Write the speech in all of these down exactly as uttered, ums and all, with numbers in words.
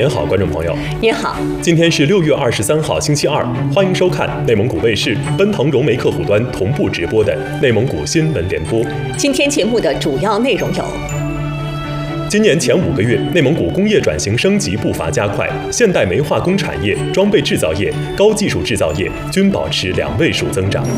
您好，观众朋友。 您好， 今天是六月二十三号，星期二，欢迎收看内蒙古卫视奔腾融媒客户端同步直播的内蒙古新闻联播。 今天节目的主要内容有： 今年前五个月，内蒙古工业转型升级步伐加快，现代煤化工产业、装备制造业、高技术制造业均保持两位数增长。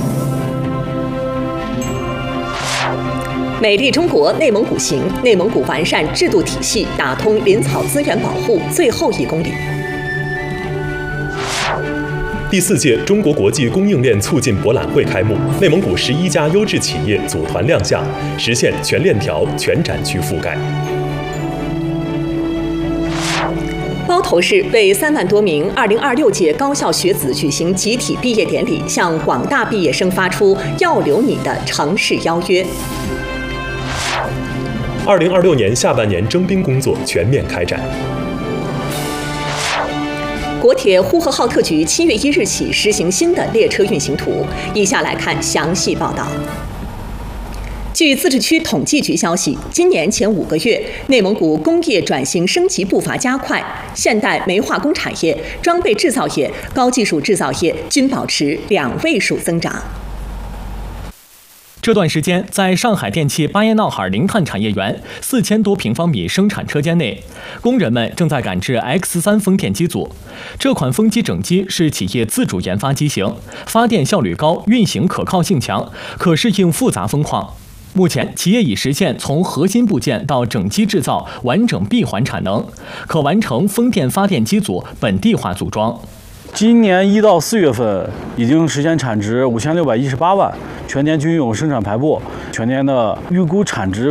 美丽中国内蒙古行，内蒙古完善制度体系，打通林草资源保护最后一公里。 第四届中国国际供应链促进博览会开幕，内蒙古十一家优质企业组团亮相，实现全链条、全展区覆盖。 包头市为三万多名二零二六届高校学子举行集体毕业典礼，向广大毕业生发出要留你的城市邀约。 二零二六年下半年征兵工作全面开展。 国铁呼和浩特局七月一日起实行新的列车运行图，以下来看详细报道。据自治区统计局消息，今年前五个月，内蒙古工业转型升级步伐加快，现代煤化工产业、装备制造业、高技术制造业均保持两位数增长。 这段时间，在上海电气巴彦淖尔零碳产业园四千多平方米生产车间内，工人们正在赶制 X 三 风电机组。这款风机整机是企业自主研发机型，发电效率高，运行可靠性强，可适应复杂风况。目前，企业已实现从核心部件到整机制造完整闭环产能，可完成风电发电机组本地化组装。 今年一到四月份已经实现产值五千六百一十八万，全年均有生产排布，全年的预估产值